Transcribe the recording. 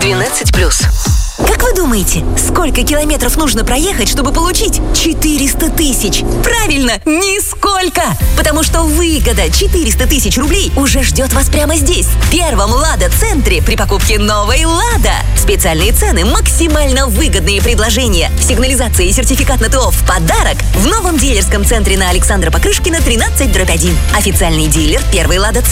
12+. Как вы думаете, сколько километров нужно проехать, чтобы получить 400 тысяч? Правильно, нисколько! Потому что выгода 400 тысяч рублей уже ждет вас прямо здесь, в первом «Лада-центре» при покупке новой «Лада». Специальные цены, максимально выгодные предложения, сигнализация и сертификат на ТО в подарок в новом дилерском центре на Александра Покрышкина, 13/1. Официальный дилер «Первый «Лада-центр».